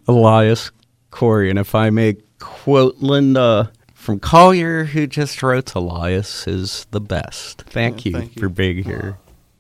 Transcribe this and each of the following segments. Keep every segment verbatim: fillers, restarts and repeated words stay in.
Elias Corey, and if I may quote Linda from Collier, who just wrote, Elias is the best. Thank, yeah, you, thank you for being here.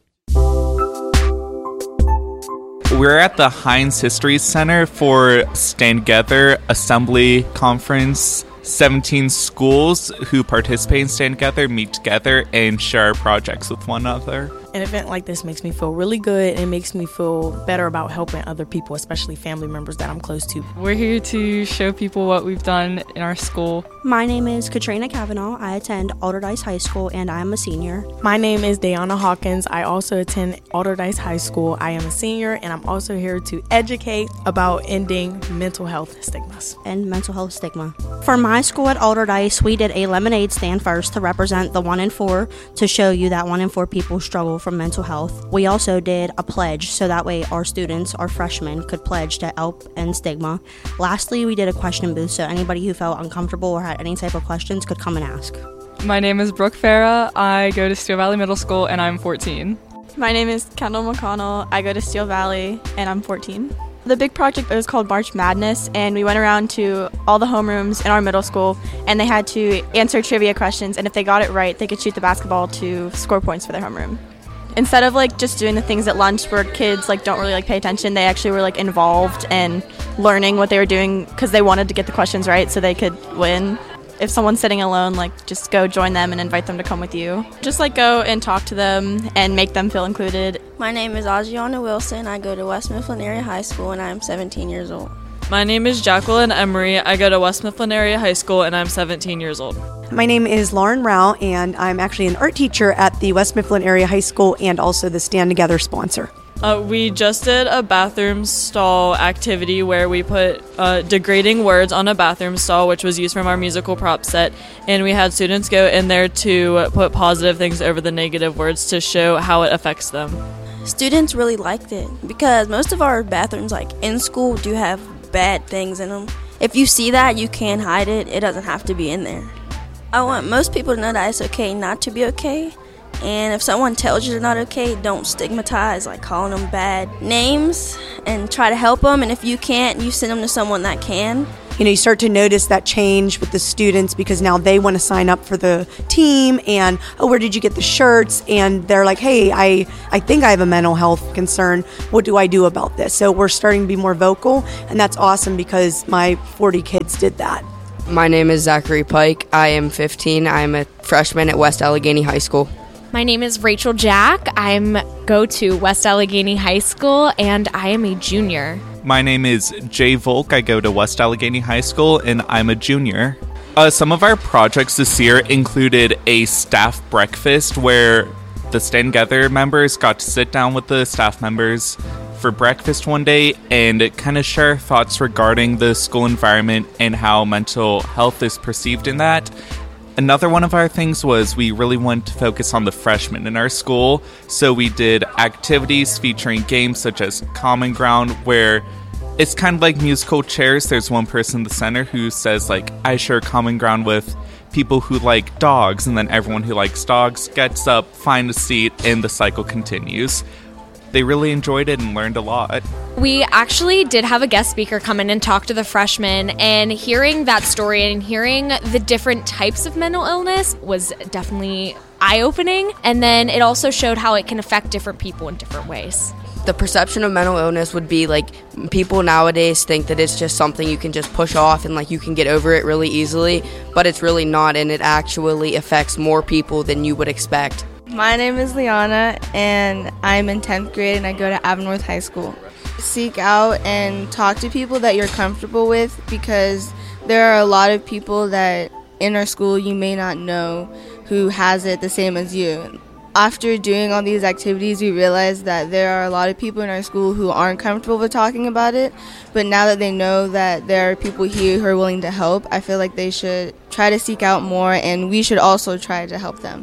We're at the Heinz History Center for Stand Together Assembly Conference. seventeen schools who participate in Stand Together meet together and share projects with one another. An event like this makes me feel really good, and it makes me feel better about helping other people, especially family members that I'm close to. We're here to show people what we've done in our school. My name is Katrina Kavanaugh. I attend Allderdice High School, and I am a senior. My name is Dayana Hawkins. I also attend Allderdice High School. I am a senior, and I'm also here to educate about ending mental health stigmas. And mental health stigma. For my school at Allderdice, we did a lemonade stand first to represent the one in four, to show you that one in four people struggle from mental health. We also did a pledge, so that way our students, our freshmen, could pledge to help end stigma. Lastly, we did a question booth, so anybody who felt uncomfortable or had any type of questions could come and ask. My name is Brooke Farah. I go to Steel Valley Middle School, and I'm fourteen. My name is Kendall McConnell. I go to Steel Valley, and I'm fourteen. The big project was called March Madness, and we went around to all the homerooms in our middle school, and they had to answer trivia questions, and if they got it right, they could shoot the basketball to score points for their homeroom. Instead of like just doing the things at lunch where kids like don't really like pay attention, they actually were like involved and learning what they were doing because they wanted to get the questions right so they could win. If someone's sitting alone, like just go join them and invite them to come with you. Just like go and talk to them and make them feel included. My name is Adriana Wilson. I go to West Mifflin Area High School, and I'm seventeen years old. My name is Jacqueline Emery. I go to West Mifflin Area High School, and I'm seventeen years old. My name is Lauren Rao, and I'm actually an art teacher at the West Mifflin Area High School and also the Stand Together sponsor. Uh, we just did a bathroom stall activity where we put uh, degrading words on a bathroom stall, which was used from our musical prop set, and we had students go in there to put positive things over the negative words to show how it affects them. Students really liked it because most of our bathrooms, like in school, do have bad things in them. If you see that, you can hide it. It doesn't have to be in there. I want most people to know that it's okay not to be okay. And if someone tells you they're not okay, don't stigmatize, like calling them bad names, and try to help them. And if you can't, you send them to someone that can. You know, you start to notice that change with the students because now they want to sign up for the team and, oh, where did you get the shirts? And they're like, hey, I, I think I have a mental health concern. What do I do about this? So we're starting to be more vocal, and that's awesome because my forty kids did that. My name is Zachary Pike. I am fifteen. I'm a freshman at West Allegheny High School. My name is Rachel Jack. I'm go to West Allegheny High School, and I am a junior. My name is Jay Volk. I go to West Allegheny High School, and I'm a junior. Uh, some of our projects this year included a staff breakfast where the Stand Together members got to sit down with the staff members for breakfast one day and kind of share thoughts regarding the school environment and how mental health is perceived in that. Another one of our things was we really wanted to focus on the freshmen in our school, so we did activities featuring games such as Common Ground, where it's kind of like musical chairs. There's one person in the center who says, like, I share common ground with people who like dogs, and then everyone who likes dogs gets up, finds a seat, and the cycle continues. They really enjoyed it and learned a lot. We actually did have a guest speaker come in and talk to the freshmen, and hearing that story and hearing the different types of mental illness was definitely eye-opening. And then it also showed how it can affect different people in different ways. The perception of mental illness would be like people nowadays think that it's just something you can just push off and like you can get over it really easily, but it's really not, and it actually affects more people than you would expect. My name is Liana, and I'm in tenth grade, and I go to Avonworth High School. Seek out and talk to people that you're comfortable with, because there are a lot of people that in our school you may not know who has it the same as you. After doing all these activities, we realized that there are a lot of people in our school who aren't comfortable with talking about it, but now that they know that there are people here who are willing to help, I feel like they should try to seek out more, and we should also try to help them.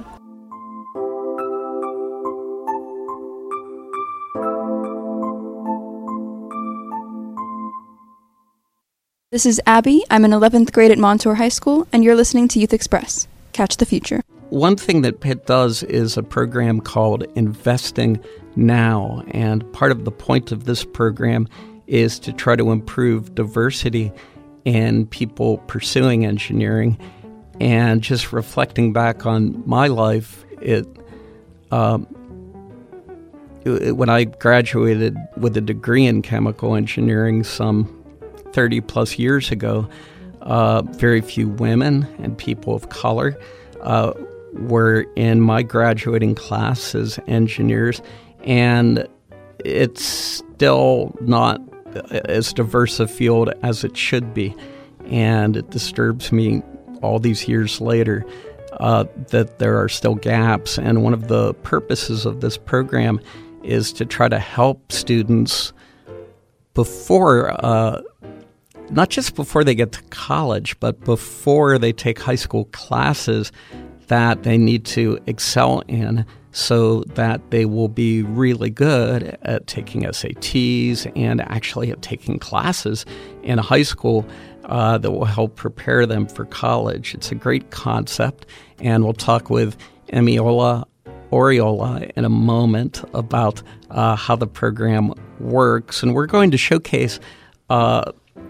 This is Abby. I'm in eleventh grade at Montour High School, and you're listening to Youth Express. Catch the future. One thing that Pitt does is a program called Investing Now, and part of the point of this program is to try to improve diversity in people pursuing engineering. And just reflecting back on my life, it, um, it when I graduated with a degree in chemical engineering some thirty plus years ago, uh, very few women and people of color uh, were in my graduating class as engineers, and it's still not as diverse a field as it should be. And it disturbs me all these years later uh, that there are still gaps. And one of the purposes of this program is to try to help students before, uh, not just before they get to college, but before they take high school classes that they need to excel in, so that they will be really good at taking S A Ts and actually at taking classes in high school uh, that will help prepare them for college. It's a great concept, and we'll talk with Emiola Oriola in a moment about uh, how the program works. And we're going to showcase uh,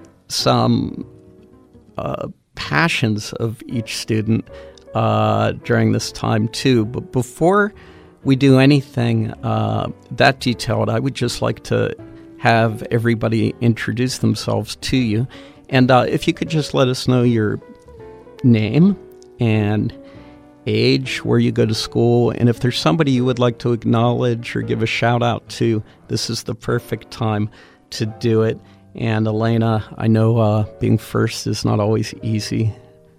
some uh, passions of each student uh, during this time, too. But before we do anything uh, that detailed, I would just like to have everybody introduce themselves to you. And uh, if you could just let us know your name and age, where you go to school, and if there's somebody you would like to acknowledge or give a shout out to, this is the perfect time to do it. And Elena, I know uh, being first is not always easy,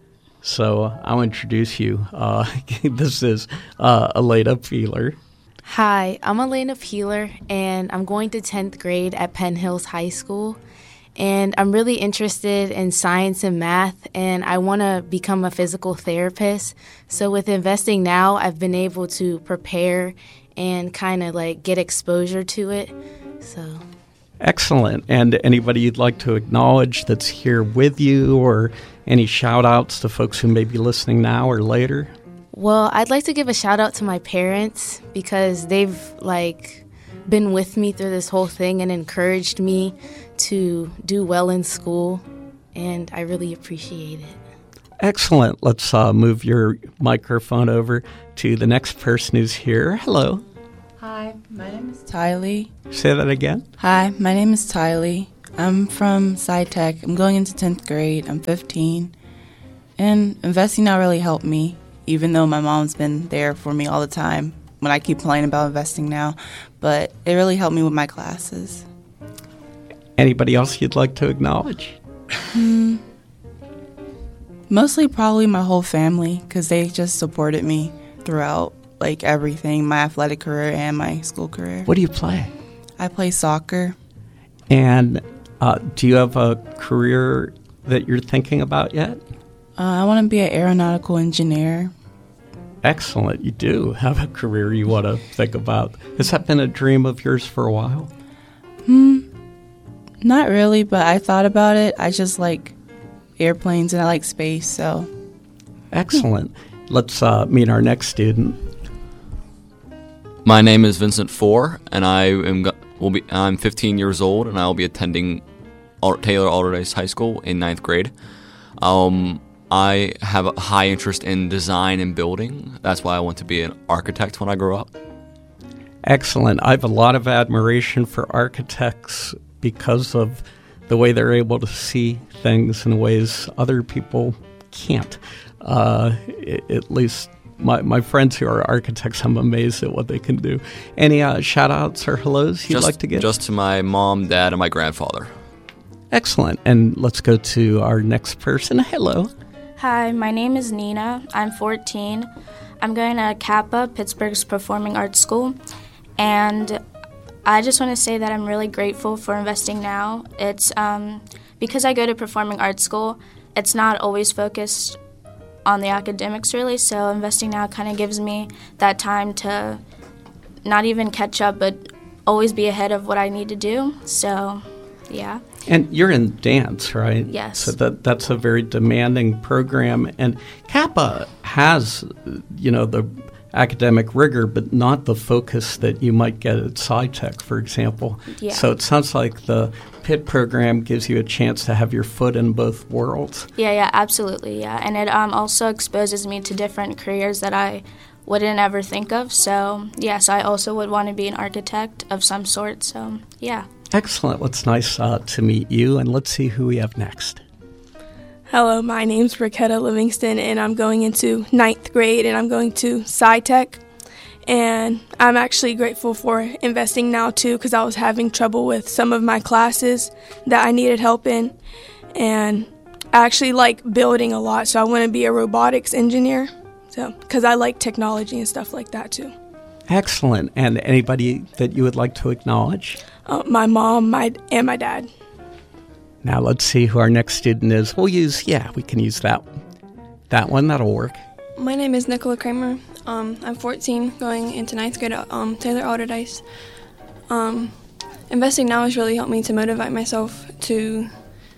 so I'll introduce you. Uh, this is uh, Elena Peeler. Hi, I'm Elena Peeler, and I'm going to tenth grade at Penn Hills High School. And I'm really interested in science and math, and I want to become a physical therapist. So with Investing Now, I've been able to prepare and kind of like get exposure to it. So excellent. And anybody you'd like to acknowledge that's here with you, or any shout outs to folks who may be listening now or later? Well, I'd like to give a shout out to my parents, because they've like been with me through this whole thing and encouraged me to do well in school, and I really appreciate it. Excellent. Let's uh, move your microphone over to the next person who's here. Hello. Hi, my name is Tylee. Say that again. Hi, my name is Tylee. I'm from SciTech. I'm going into tenth grade. I'm fifteen. And Investing Now really helped me, even though my mom's been there for me all the time when I keep complaining about Investing Now. But it really helped me with my classes. Anybody else you'd like to acknowledge? Hmm. Mostly probably my whole family, because they just supported me throughout, like, everything, my athletic career and my school career. What do you play? I play soccer. And uh, do you have a career that you're thinking about yet? Uh, I want to be an aeronautical engineer. Excellent. You do have a career you want to think about. Has that been a dream of yours for a while? Hmm. Not really, but I thought about it. I just like airplanes and I like space, so. Excellent. Let's uh, meet our next student. My name is Vincent Four, and I am will be I'm fifteen years old, and I will be attending Taylor Allderdice High School in ninth grade. Um, I have a high interest in design and building. That's why I want to be an architect when I grow up. Excellent. I have a lot of admiration for architects because of the way they're able to see things in ways other people can't. Uh, at least my my friends who are architects, I'm amazed at what they can do. Any uh, shout-outs or hellos you'd just, like to give? Just to my mom, dad, and my grandfather. Excellent. And let's go to our next person. Hello. Hi, my name is Nina. I'm fourteen. I'm going to Kappa, Pittsburgh's Performing Arts School. And I just want to say that I'm really grateful for Investing Now. It's um, because I go to Performing Arts School, it's not always focused on the academics, really. So Investing Now kind of gives me that time to not even catch up, but always be ahead of what I need to do. So, yeah. And you're in dance, right? Yes. So that that's a very demanding program. And Kappa has, you know, the academic rigor, but not the focus that you might get at SciTech, for example. Yeah. So it sounds like the Pitt program gives you a chance to have your foot in both worlds. Yeah, yeah, absolutely, yeah. And it um, also exposes me to different careers that I wouldn't ever think of. So, yeah, so I also would want to be an architect of some sort. So, yeah. Excellent. Well, it's nice uh, to meet you, and let's see who we have next. Hello, my name's Raquetta Livingston, and I'm going into ninth grade, and I'm going to SciTech. And I'm actually grateful for Investing Now, too, because I was having trouble with some of my classes that I needed help in. And I actually like building a lot, so I want to be a robotics engineer, so because I like technology and stuff like that, too. Excellent. And anybody that you would like to acknowledge? Uh, my mom my and my dad. Now let's see who our next student is. We'll use, yeah, we can use that one. That one, that'll work. My name is Nicola Kramer. Um, I'm fourteen, going into ninth grade at um, Taylor Alderdice. Um, investing now has really helped me to motivate myself to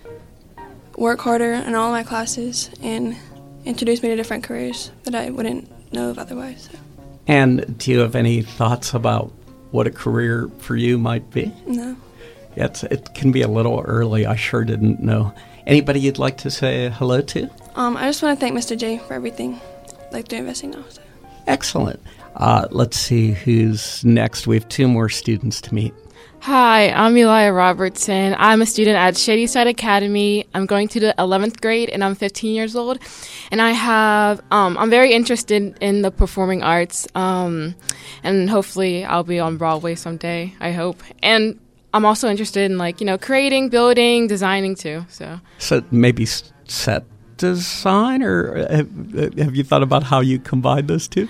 work harder in all my classes and introduce me to different careers that I wouldn't know of otherwise. So. And do you have any thoughts about what a career for you might be? No. Yeah, it's, it can be a little early. I sure didn't know. Anybody you'd like to say hello to? Um, I just want to thank Mister J for everything, like through Investing Now. So. Excellent. Uh, let's see who's next. We have two more students to meet. Hi, I'm Elia Robertson. I'm a student at Shadyside Academy. I'm going to the eleventh grade, and I'm fifteen years old. And I have, um, I'm very interested in the performing arts, um, and hopefully I'll be on Broadway someday, I hope. And I'm also interested in, like, you know, creating, building, designing, too. So, so maybe set design, or have, have you thought about how you combine those two?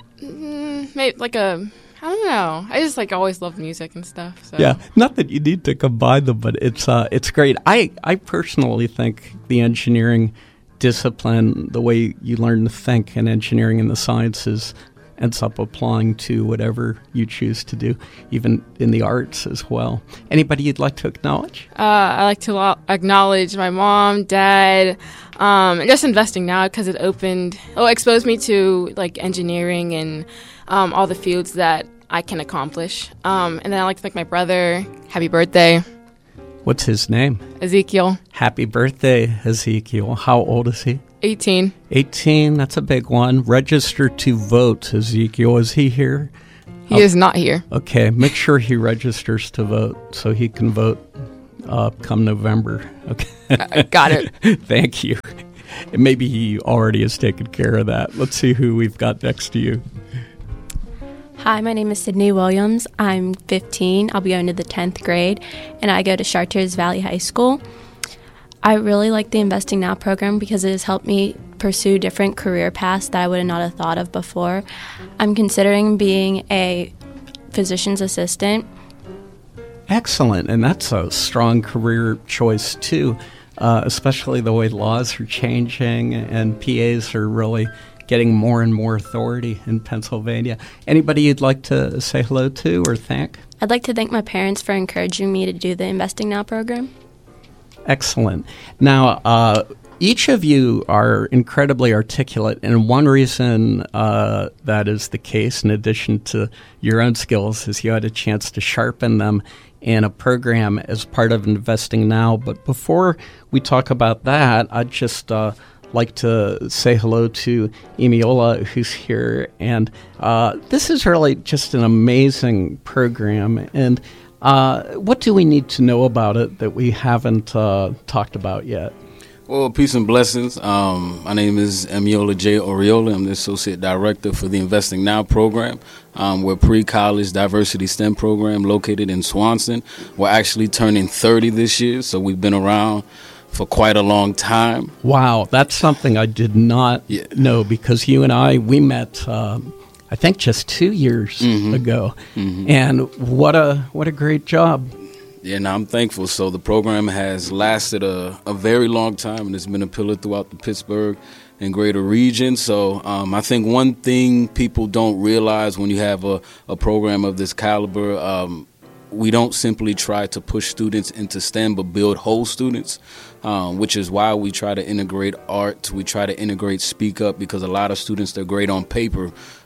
Mm, maybe like a... I don't know. I just like always love music and stuff. So. Yeah, not that you need to combine them, but it's uh, it's great. I, I personally think the engineering discipline, the way you learn to think in engineering and the sciences, ends up applying to whatever you choose to do, even in the arts as well. Anybody you'd like to acknowledge? Uh, I like to lo- acknowledge my mom, dad, um, and just Investing Now because it opened, oh, exposed me to like engineering and um, all the fields that I can accomplish. Um, and then I like to thank my brother. Happy birthday. What's his name? Ezekiel. Happy birthday, Ezekiel. How old is he? eighteen. eighteen, that's a big one. Register to vote, Ezekiel. Is he here? He oh, is not here. Okay, make sure he registers to vote so he can vote uh, come November. Okay. uh, got it. Thank you. Maybe he already has taken care of that. Let's see who we've got next to you. Hi, my name is Sydney Williams. I'm fifteen. I'll be going to the tenth grade, and I go to Chartiers Valley High School. I really like the Investing Now program because it has helped me pursue different career paths that I would not have thought of before. I'm considering being a physician's assistant. Excellent, and that's a strong career choice too, uh, especially the way laws are changing and P As are really getting more and more authority in Pennsylvania. Anybody you'd like to say hello to or thank? I'd like to thank my parents for encouraging me to do the Investing Now program. Excellent. Now, uh, each of you are incredibly articulate, and one reason uh, that is the case, in addition to your own skills, is you had a chance to sharpen them in a program as part of Investing Now. But before we talk about that, I'd just uh, like to say hello to Emiola, who's here. And uh, this is really just an amazing program. And uh, what do we need to know about it that we haven't uh, talked about yet? Well, peace and blessings. Um, my name is Emiola J. Oriola. I'm the Associate Director for the Investing Now program. Um, we're a pre-college diversity STEM program located in Swanson. We're actually turning thirty this year, so we've been around for quite a long time. Wow, that's something I did not yeah. know, because you and I, we met, um, I think, just two years mm-hmm. ago. Mm-hmm. And what a what a great job. Yeah, and I'm thankful. So the program has lasted a, a very long time, and it's been a pillar throughout the Pittsburgh and greater region. So um, I think one thing people don't realize when you have a, a program of this caliber, um, we don't simply try to push students into STEM, but build whole students, um, which is why we try to integrate art. We try to integrate Speak Up, because a lot of students, they're great on paper,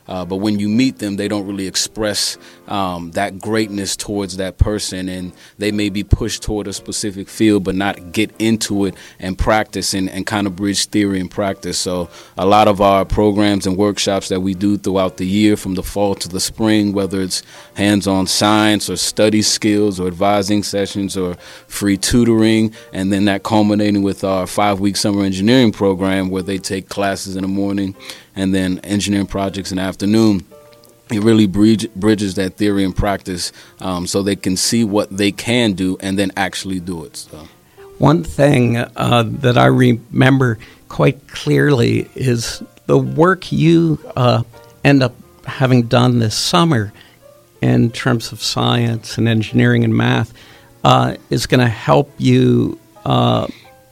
Uh, but when you meet them, they don't really express um, that greatness towards that person, and they may be pushed toward a specific field but not get into it and practice and, and kind of bridge theory and practice. So a lot of our programs and workshops that we do throughout the year, from the fall to the spring, whether it's hands-on science or study skills or advising sessions or free tutoring, and then that culminating with our five-week summer engineering program where they take classes in the morning and then engineering projects in the afternoon. It really bridge, bridges that theory and practice um, so they can see what they can do and then actually do it. So. One thing uh, that I remember quite clearly is the work you uh, end up having done this summer in terms of science and engineering and math uh, is going to help you uh,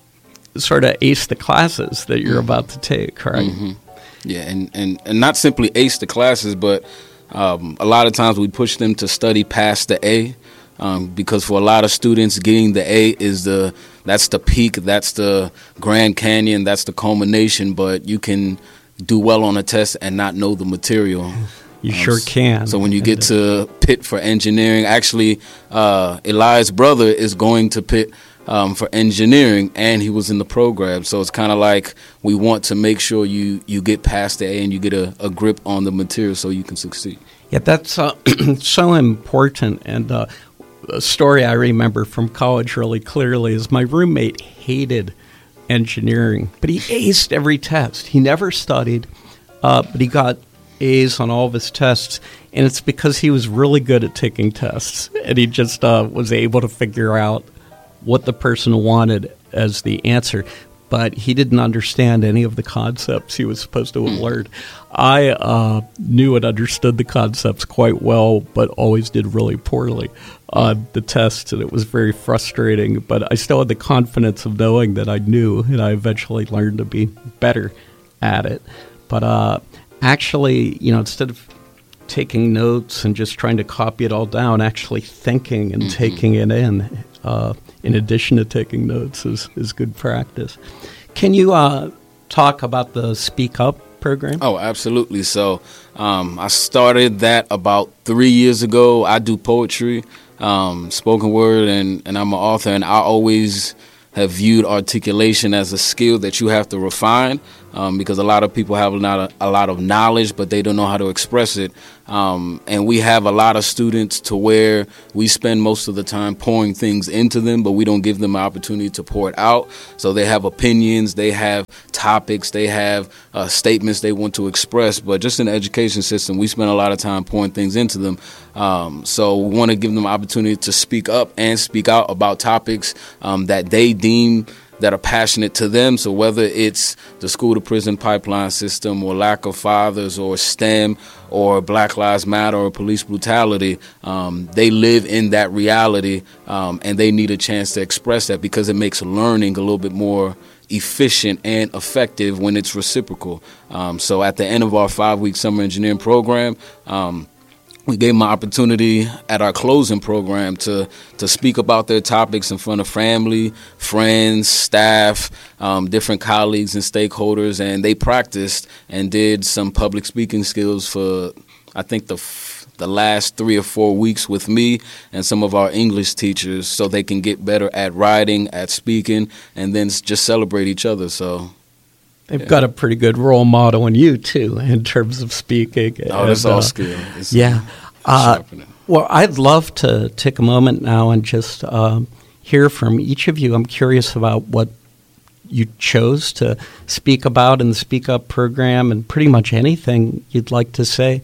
sort of ace the classes that you're about to take, right? Mm-hmm. Yeah, and, and, and not simply ace the classes, but um, a lot of times we push them to study past the A, um, because for a lot of students, getting the A is the that's the peak, that's the Grand Canyon, that's the culmination. But you can do well on a test and not know the material. You um, sure can. So when you get to Pitt for engineering, actually, uh, Eli's brother is going to Pitt Um, for engineering, and he was in the program. So it's kind of like we want to make sure you, you get past the A and you get a, a grip on the material so you can succeed. Yeah, that's uh, so important. And uh, a story I remember from college really clearly is my roommate hated engineering, but he aced every test. He never studied, uh, but he got A's on all of his tests, and it's because he was really good at taking tests, and he just uh, was able to figure out what the person wanted as the answer, but he didn't understand any of the concepts he was supposed to have learned. I uh, knew and understood the concepts quite well, but always did really poorly on the tests, and it was very frustrating, but I still had the confidence of knowing that I knew, and I eventually learned to be better at it. But uh, actually, you know, instead of taking notes and just trying to copy it all down, actually thinking and mm-hmm. taking it in, uh, in addition to taking notes, is, is good practice. Can you uh, talk about the Speak Up program? Oh, absolutely. So um, I started that about three years ago. I do poetry, um, spoken word, and, and I'm an author, and I always have viewed articulation as a skill that you have to refine, um, because a lot of people have not a, a lot of knowledge, but they don't know how to express it. Um, and we have a lot of students to where we spend most of the time pouring things into them, but we don't give them an opportunity to pour it out. So they have opinions, they have topics, they have uh, statements they want to express. But just in the education system, we spend a lot of time pouring things into them. Um, so we want to give them an opportunity to speak up and speak out about topics um, that they deem that are passionate to them. So whether it's the school to prison pipeline system or lack of fathers or STEM or Black Lives Matter or police brutality, um, they live in that reality, um, and they need a chance to express that because it makes learning a little bit more efficient and effective when it's reciprocal. Um, so at the end of our five-week summer engineering program, um, we gave them an opportunity at our closing program to to speak about their topics in front of family, friends, staff, um, different colleagues and stakeholders, and they practiced and did some public speaking skills for, I think, the f- the last three or four weeks with me and some of our English teachers, so they can get better at writing, at speaking, and then just celebrate each other. So. They've yeah. got a pretty good role model in you, too, in terms of speaking. Oh, that's all uh, skill. It's, yeah. Uh, well, I'd love to take a moment now and just uh, hear from each of you. I'm curious about what you chose to speak about in the Speak Up program, and pretty much anything you'd like to say.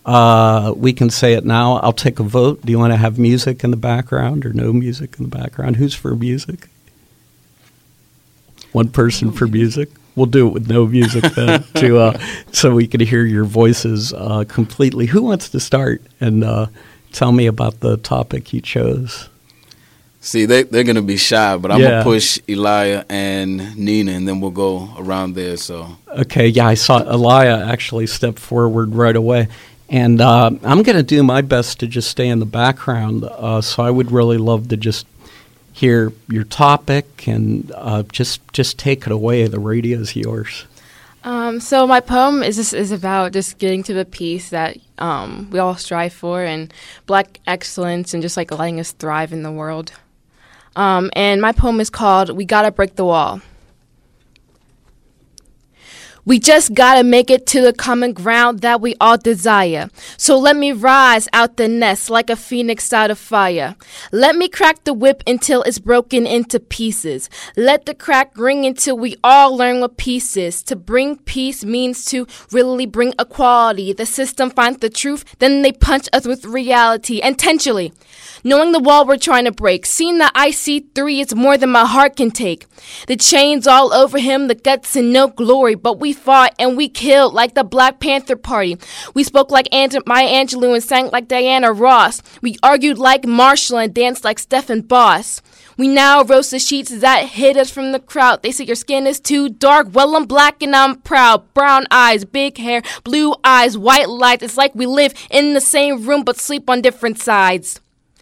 Uh, we can say it now. I'll take a vote. Do you want to have music in the background or no music in the background? Who's for music? One person for music. We'll do it with no music then, to uh, so we can hear your voices uh, completely. Who wants to start and uh, tell me about the topic you chose? See, they, they're going to be shy, but I'm yeah. going to push Elia and Nina, and then we'll go around there. So Okay, yeah, I saw Elia actually step forward right away. And uh, I'm going to do my best to just stay in the background, uh, so I would really love to just hear your topic and uh, just just take it away. The radio's yours. Um, so my poem is just, is about just getting to the peace that um, we all strive for, and Black excellence, and just like letting us thrive in the world. Um, and my poem is called "We Gotta Break the Wall." We just gotta make it to the common ground that we all desire. So let me rise out the nest like a phoenix out of fire. Let me crack the whip until it's broken into pieces. Let the crack ring until we all learn what peace is. To bring peace means to really bring equality. The system finds the truth, then they punch us with reality intentionally. Knowing the wall we're trying to break, seeing that I see three is more than my heart can take. The chains all over him, the guts and no glory, but we fought and we killed like the Black Panther Party. We spoke like Aunt Maya Angelou and sang like Diana Ross. We argued like Marshall and danced like Stephen Boss. We now roast the sheets that hid us from the crowd. They say your skin is too dark. Well, I'm black and I'm proud. Brown eyes, big hair, blue eyes, white lights. It's like we live in the same room but sleep on different sides.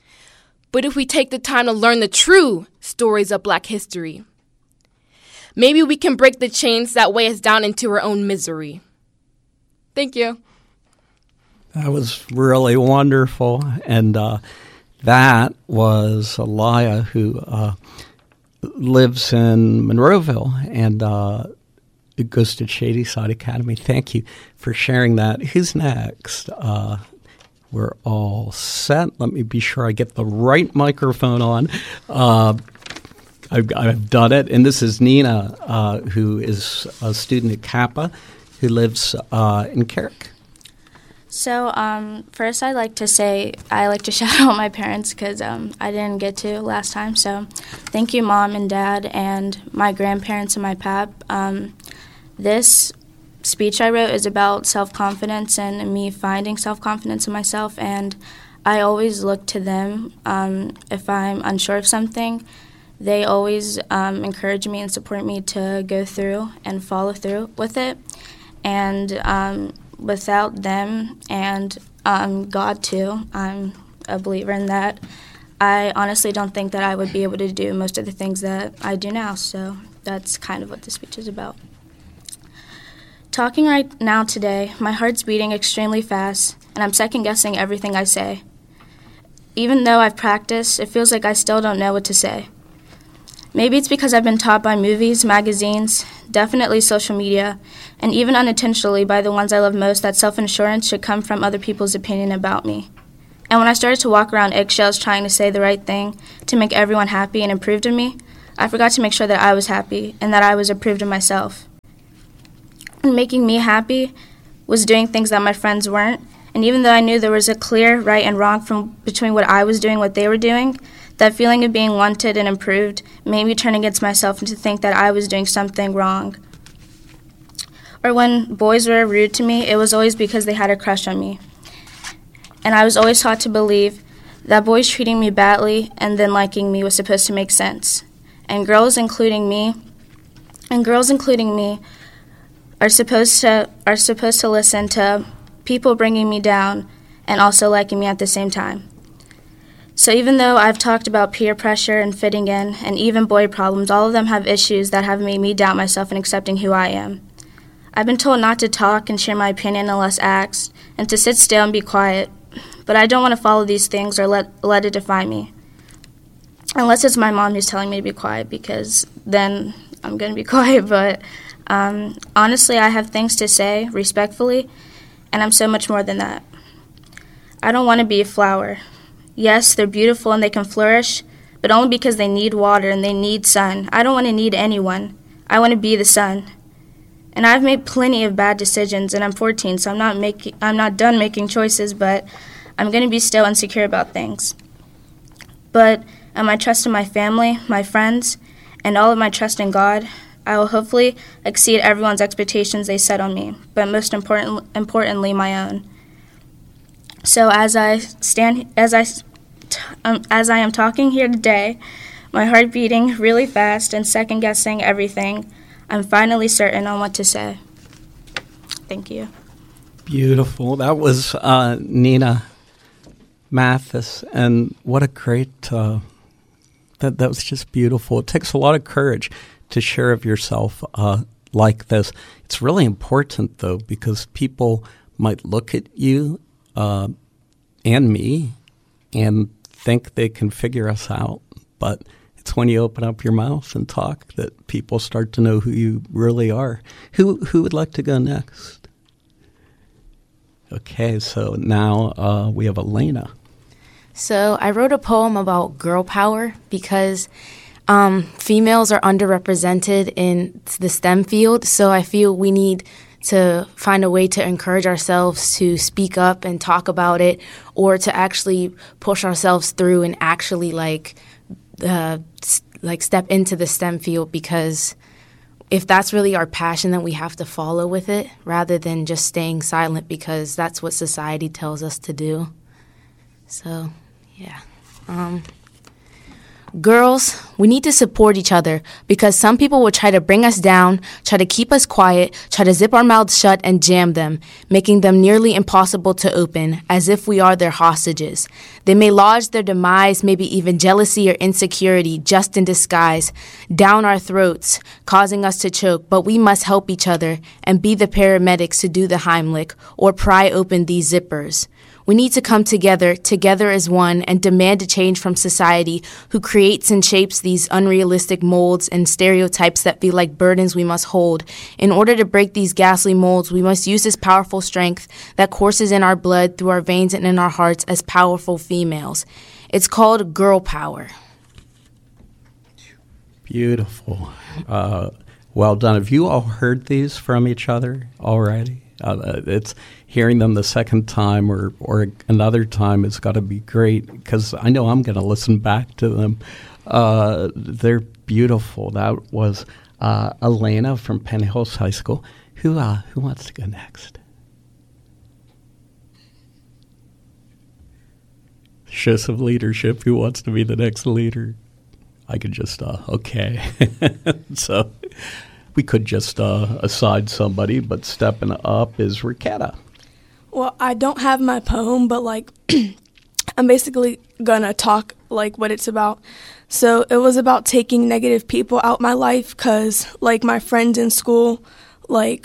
But if we take the time to learn the true stories of Black history, maybe we can break the chains that weigh us down into our own misery. Thank you. That was really wonderful. And uh, that was Aliyah, who uh, lives in Monroeville and uh, goes to Shadyside Academy. Thank you for sharing that. Who's next? Uh, we're all set. Let me be sure I get the right microphone on. Uh, I've, I've done it. And this is Nina, uh, who is a student at Kappa, who lives uh, in Carrick. So um, first I'd like to say I like to shout out my parents because um, I didn't get to last time. So thank you, Mom and Dad, and my grandparents and my pap. Um, this speech I wrote is about self-confidence and me finding self-confidence in myself, and I always look to them um, if I'm unsure of something. They always um, encourage me and support me to go through and follow through with it. And um, without them and um, God too, I'm a believer in that, I honestly don't think that I would be able to do most of the things that I do now. So that's kind of what the speech is about. Talking right now today, my heart's beating extremely fast, and I'm second-guessing everything I say. Even though I've practiced, it feels like I still don't know what to say. Maybe it's because I've been taught by movies, magazines, definitely social media, and even unintentionally by the ones I love most that self-assurance should come from other people's opinion about me. And when I started to walk around eggshells trying to say the right thing to make everyone happy and approved of me, I forgot to make sure that I was happy and that I was approved of myself. And making me happy was doing things that my friends weren't, and even though I knew there was a clear right and wrong from between what I was doing and what they were doing, that feeling of being wanted and approved made me turn against myself and to think that I was doing something wrong. Or when boys were rude to me, it was always because they had a crush on me. And I was always taught to believe that boys treating me badly and then liking me was supposed to make sense. And girls, including me, and girls, including me, are supposed to are supposed to listen to people bringing me down and also liking me at the same time. So even though I've talked about peer pressure and fitting in and even boy problems, all of them have issues that have made me doubt myself in accepting who I am. I've been told not to talk and share my opinion unless asked, and to sit still and be quiet, but I don't want to follow these things or let, let it define me. Unless it's my mom who's telling me to be quiet, because then I'm going to be quiet, but Um, honestly, I have things to say, respectfully, and I'm so much more than that. I don't want to be a flower. Yes, they're beautiful and they can flourish, but only because they need water and they need sun. I don't want to need anyone. I want to be the sun. And I've made plenty of bad decisions, and I'm fourteen, so I'm not making, I'm not done making choices, but I'm going to be still insecure about things. But am I trusting my family, my friends, and all of my trust in God? I will hopefully exceed everyone's expectations they set on me, but most important, importantly, my own. So as I stand, as I, um, as I am talking here today, my heart beating really fast and second guessing everything, I'm finally certain on what to say. Thank you. Beautiful. That was uh, Nina Mathis, and what a great. Uh, that that was just beautiful. It takes a lot of courage to share of yourself uh, like this. It's really important, though, because people might look at you uh, and me and think they can figure us out. But it's when you open up your mouth and talk that people start to know who you really are. Who who would like to go next? Okay, so now uh, we have Elena. So I wrote a poem about girl power because um, females are underrepresented in the STEM field. So I feel we need to find a way to encourage ourselves to speak up and talk about it, or to actually push ourselves through and actually like uh, like step into the STEM field, because if that's really our passion, then we have to follow with it rather than just staying silent, because that's what society tells us to do. So, yeah. Um, girls, we need to support each other, because some people will try to bring us down, try to keep us quiet, try to zip our mouths shut and jam them, making them nearly impossible to open, as if we are their hostages. They may lodge their demise, maybe even jealousy or insecurity, just in disguise, down our throats, causing us to choke, but we must help each other and be the paramedics to do the Heimlich or pry open these zippers. We need to come together, together as one, and demand a change from society who creates and shapes these unrealistic molds and stereotypes that feel like burdens we must hold. In order to break these ghastly molds, we must use this powerful strength that courses in our blood, through our veins, and in our hearts as powerful females. It's called girl power. Beautiful. Uh, well done. Have you all heard these from each other already? Uh, it's hearing them the second time or, or another time has got to be great, because I know I'm going to listen back to them. Uh, they're beautiful. That was uh, Elena from Penn Hills High School. Who uh, who wants to go next? Show some leadership. Who wants to be the next leader? I could just, uh, okay. So we could just uh, assign somebody, but stepping up is Raketa. Well, I don't have my poem, but like I'm basically gonna talk like what it's about. So it was about taking negative people out my life, because like my friends in school, like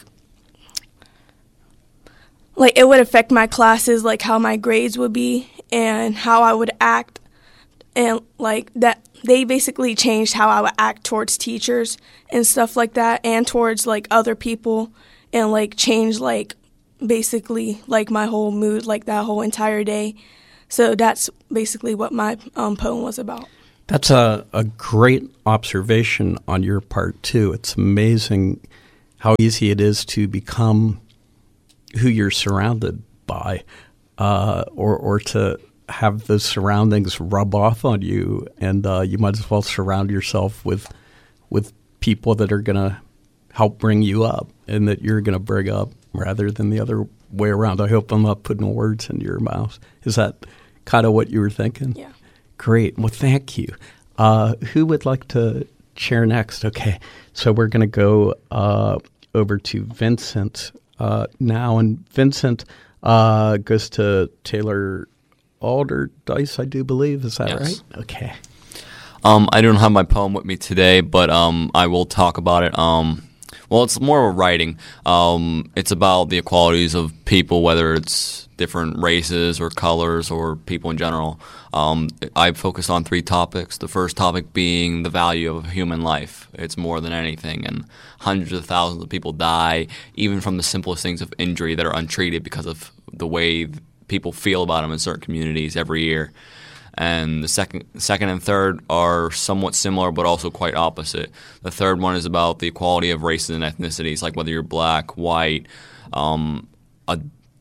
like it would affect my classes, like how my grades would be and how I would act, and like that they basically changed how I would act towards teachers and stuff like that, and towards like other people, and like changed like basically like my whole mood, like that whole entire day. So that's basically what my um, poem was about. That's a, a great observation on your part too. It's amazing how easy it is to become who you're surrounded by, uh, or or to have those surroundings rub off on you, and uh, you might as well surround yourself with with people that are going to help bring you up and that you're going to bring up, rather than the other way around. I hope I'm not putting words into your mouth. Is that kind of what you were thinking? Yeah. Great. Well, thank you. Uh, who would like to chair next? Okay, so we're going to go uh, over to Vincent uh, now, and Vincent uh, goes to Taylor Alderdice, I do believe. Is that Yes. right? Okay. Um, I don't have my poem with me today, but um, I will talk about it. Um, well, it's more of a writing. Um, it's about the equalities of people, whether it's different races or colors or people in general. Um, I focus on three topics. The first topic being the value of human life. It's more than anything, and hundreds of thousands of people die, even from the simplest things of injury that are untreated because of the way people feel about them in certain communities every year. And the second, second and third are somewhat similar, but also quite opposite. The third one is about the equality of races and ethnicities, like whether you're black, white, um, a,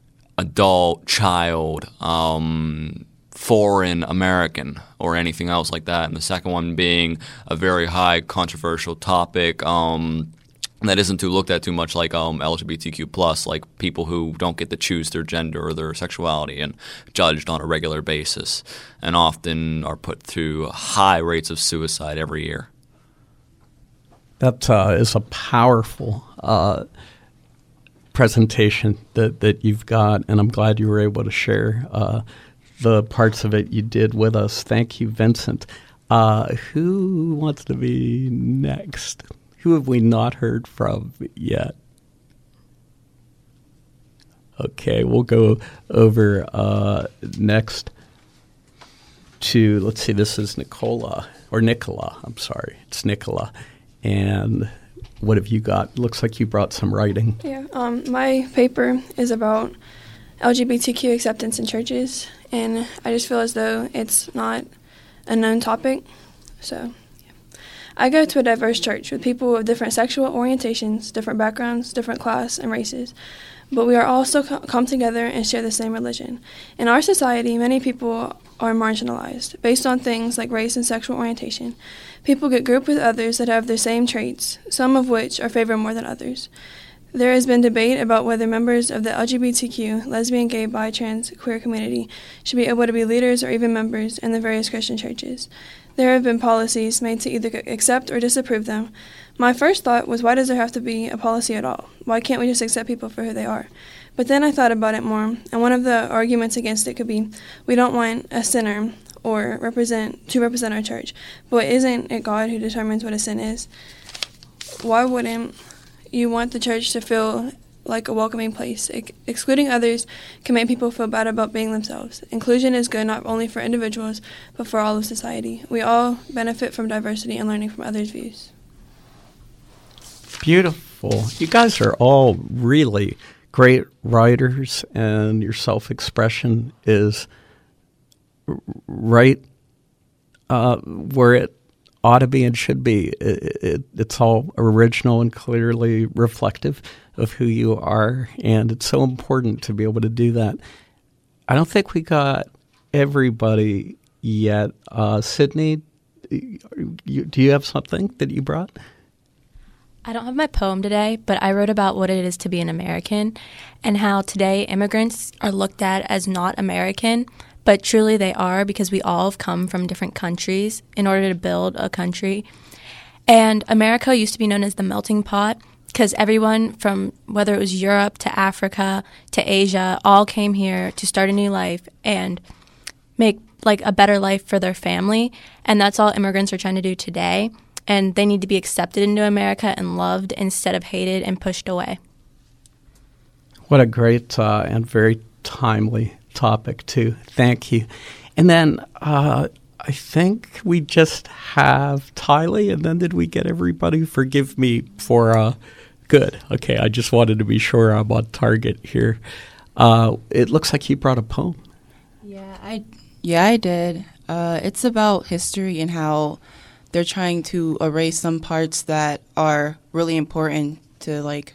adult, child, um, foreign, American, or anything else like that. And the second one being a very high controversial topic, um, that isn't too looked at too much, like um, L G B T Q plus, like people who don't get to choose their gender or their sexuality, and judged on a regular basis, and often are put through high rates of suicide every year. That uh, is a powerful uh, presentation that, that you've got, and I'm glad you were able to share uh, the parts of it you did with us. Thank you, Vincent. Uh, who wants to be next? Who have we not heard from yet? Okay, we'll go over uh, next to, let's see, this is Nicola, or Nicola, I'm sorry. It's Nicola. And what have you got? Looks like you brought some writing. Yeah, um, my paper is about L G B T Q acceptance in churches, and I just feel as though it's not a known topic. So, yeah. I go to a diverse church with people of different sexual orientations, different backgrounds, different class, and races. But we are all still co- come together and share the same religion. In our society, many people are marginalized based on things like race and sexual orientation. People get grouped with others that have the same traits, some of which are favored more than others. There has been debate about whether members of the L G B T Q, lesbian, gay, bi, trans, queer community should be able to be leaders or even members in the various Christian churches. There have been policies made to either accept or disapprove them. My first thought was, why does there have to be a policy at all? Why can't we just accept people for who they are? But then I thought about it more, and one of the arguments against it could be, we don't want a sinner or represent to represent our church. But isn't it God who determines what a sin is? Why wouldn't you want the church to feel like a welcoming place? Ex- excluding others can make people feel bad about being themselves. Inclusion is good not only for individuals, but for all of society. We all benefit from diversity and learning from others' views. Beautiful. You guys are all really great writers, and your self-expression is r- right uh, where it ought to be and should be. It, it, it's all original and clearly reflective of who you are, and it's so important to be able to do that. I don't think we got everybody yet. Uh, Sydney, you, do you have something that you brought? I don't have my poem today, but I wrote about what it is to be an American and how today immigrants are looked at as not American, but truly they are, because we all have come from different countries in order to build a country. And America used to be known as the melting pot because everyone from, whether it was Europe to Africa to Asia, all came here to start a new life and make like a better life for their family. And that's all immigrants are trying to do today. And they need to be accepted into America and loved instead of hated and pushed away. What a great uh, and very timely topic, too. Thank you. And then uh, I think we just have Tylee, and then did we get everybody? Forgive me for uh, good. Okay, I just wanted to be sure I'm on target here. Uh, it looks like you brought a poem. Yeah, I, yeah, I did. Uh, it's about history and how they're trying to erase some parts that are really important to, like,